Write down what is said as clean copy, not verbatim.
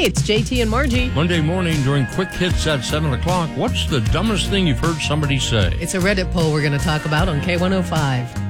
it's JT and Margie. Monday morning during Quick Hits at 7 o'clock, what's the dumbest thing you've heard somebody say? It's a Reddit poll we're going to talk about on K105.